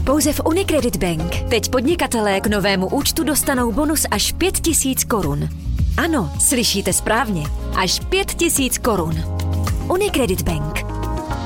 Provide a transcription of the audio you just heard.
Pouze v Unicredit Bank. Teď podnikatelé k novému účtu dostanou bonus až 5 000 korun. Ano, slyšíte správně. Až 5 000 korun. Unicredit Bank.